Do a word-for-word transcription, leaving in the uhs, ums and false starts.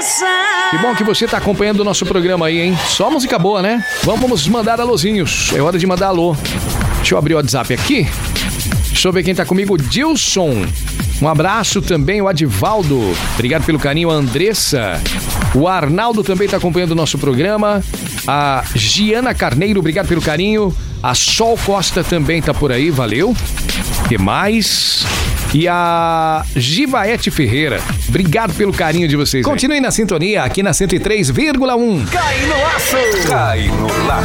Que bom que você tá acompanhando o nosso programa aí, hein? Só música boa, né? Vamos mandar alôzinhos. É hora de mandar alô. Deixa eu abrir o WhatsApp aqui. Deixa eu ver quem tá comigo. Dilson. Um abraço também, o Adivaldo. Obrigado pelo carinho, a Andressa. O Arnaldo também tá acompanhando o nosso programa. A Giana Carneiro, obrigado pelo carinho. A Sol Costa também tá por aí, valeu. O que mais? E a Givaete Ferreira, obrigado pelo carinho de vocês. Continue aí na sintonia, aqui na cento e três vírgula um. Cai no laço! Cai no laço!